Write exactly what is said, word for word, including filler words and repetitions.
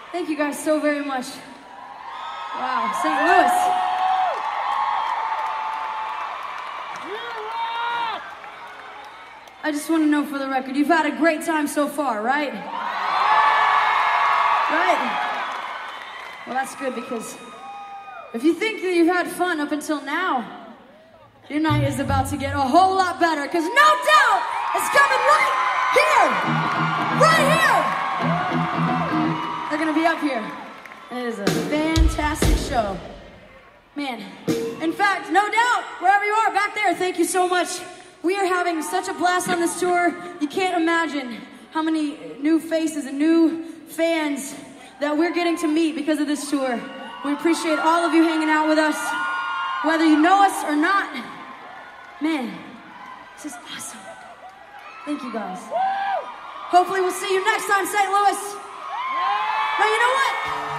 Thank you guys so very much. Wow, Saint Louis. I just want to know for the record, you've had a great time so far, right? Right? Well, that's good, because if you think that you've had fun up until now, your night is about to get a whole lot better, because no doubt it's coming right here! Right here! They're gonna be up here, and it is a fantastic show. Man, in fact, no doubt, wherever you are back there, thank you so much. We are having such a blast on this tour. You can't imagine how many new faces and new fans that we're getting to meet because of this tour. We appreciate all of you hanging out with us, whether you know us or not. Man, this is awesome. Thank you guys. Hopefully we'll see you next time, Saint Louis. Now, you know what?